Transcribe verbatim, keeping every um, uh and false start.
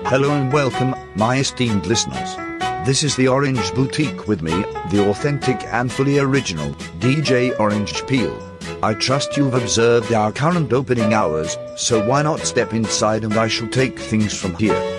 Hello and welcome, my esteemed listeners. This is the Orange Boutique with me, the authentic and fully original D J Orange Peel. I trust you've observed our current opening hours, so why not step inside and I shall take things from here.